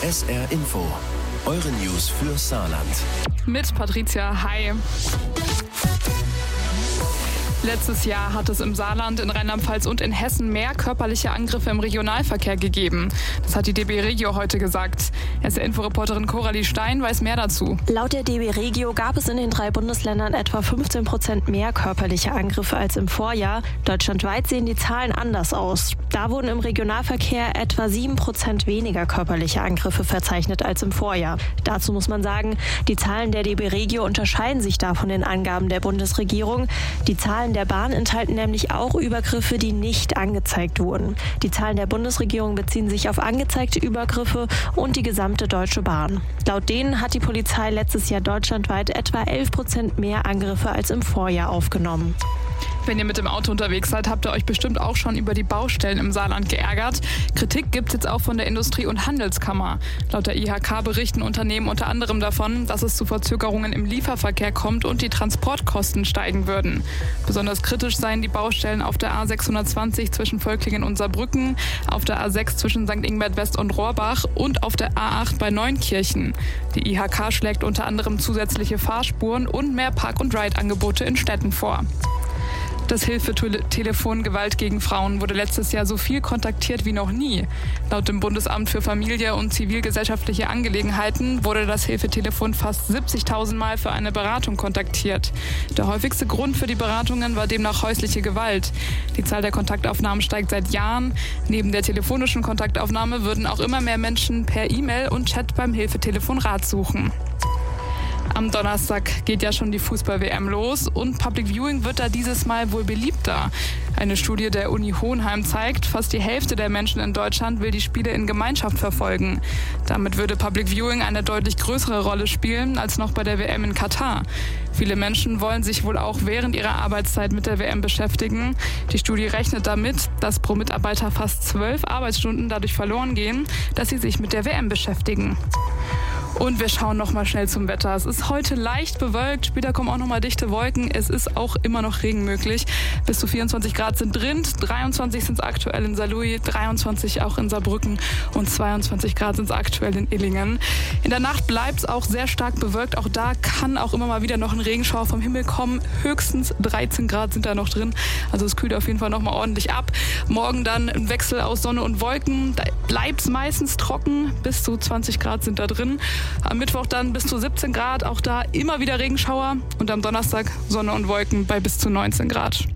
SR Info, eure News für Saarland. Mit Patricia, hi. Letztes Jahr hat es im Saarland, in Rheinland-Pfalz und in Hessen mehr körperliche Angriffe im Regionalverkehr gegeben. Das hat die DB Regio heute gesagt. SR-Info-Reporterin Coralie Stein weiß mehr dazu. Laut der DB Regio gab es in den 3 Bundesländern etwa 15% mehr körperliche Angriffe als im Vorjahr. Deutschlandweit sehen die Zahlen anders aus. Da wurden im Regionalverkehr etwa 7% weniger körperliche Angriffe verzeichnet als im Vorjahr. Dazu muss man sagen, die Zahlen der DB Regio unterscheiden sich da von den Angaben der Bundesregierung. Die Zahlen der Bahn enthalten nämlich auch Übergriffe, die nicht angezeigt wurden. Die Zahlen der Bundesregierung beziehen sich auf angezeigte Übergriffe und die gesamte Deutsche Bahn. Laut denen hat die Polizei letztes Jahr deutschlandweit etwa 11% mehr Angriffe als im Vorjahr aufgenommen. Wenn ihr mit dem Auto unterwegs seid, habt ihr euch bestimmt auch schon über die Baustellen im Saarland geärgert. Kritik gibt es jetzt auch von der Industrie- und Handelskammer. Laut der IHK berichten Unternehmen unter anderem davon, dass es zu Verzögerungen im Lieferverkehr kommt und die Transportkosten steigen würden. Besonders kritisch seien die Baustellen auf der A620 zwischen Völklingen und Saarbrücken, auf der A6 zwischen St. Ingbert West und Rohrbach und auf der A8 bei Neunkirchen. Die IHK schlägt unter anderem zusätzliche Fahrspuren und mehr Park- und Ride-Angebote in Städten vor. Das Hilfetelefon Gewalt gegen Frauen wurde letztes Jahr so viel kontaktiert wie noch nie. Laut dem Bundesamt für Familie und zivilgesellschaftliche Angelegenheiten wurde das Hilfetelefon fast 70.000 Mal für eine Beratung kontaktiert. Der häufigste Grund für die Beratungen war demnach häusliche Gewalt. Die Zahl der Kontaktaufnahmen steigt seit Jahren. Neben der telefonischen Kontaktaufnahme würden auch immer mehr Menschen per E-Mail und Chat beim Hilfetelefon Rat suchen. Am Donnerstag geht ja schon die Fußball-WM los und Public Viewing wird da dieses Mal wohl beliebter. Eine Studie der Uni Hohenheim zeigt, fast die Hälfte der Menschen in Deutschland will die Spiele in Gemeinschaft verfolgen. Damit würde Public Viewing eine deutlich größere Rolle spielen als noch bei der WM in Katar. Viele Menschen wollen sich wohl auch während ihrer Arbeitszeit mit der WM beschäftigen. Die Studie rechnet damit, dass pro Mitarbeiter fast 12 Arbeitsstunden dadurch verloren gehen, dass sie sich mit der WM beschäftigen. Und wir schauen noch mal schnell zum Wetter. Es ist heute leicht bewölkt, später kommen auch noch mal dichte Wolken. Es ist auch immer noch Regen möglich. Bis zu 24 Grad sind drin, 23 sind es aktuell in Saarlouis, 23 auch in Saarbrücken und 22 Grad sind es aktuell in Illingen. In der Nacht bleibt es auch sehr stark bewölkt. Auch da kann auch immer mal wieder noch ein Regenschauer vom Himmel kommen. Höchstens 13 Grad sind da noch drin. Also es kühlt auf jeden Fall noch mal ordentlich ab. Morgen dann ein Wechsel aus Sonne und Wolken. Da bleibt es meistens trocken. Bis zu 20 Grad sind da drin. Am Mittwoch dann bis zu 17 Grad, auch da immer wieder Regenschauer und am Donnerstag Sonne und Wolken bei bis zu 19 Grad.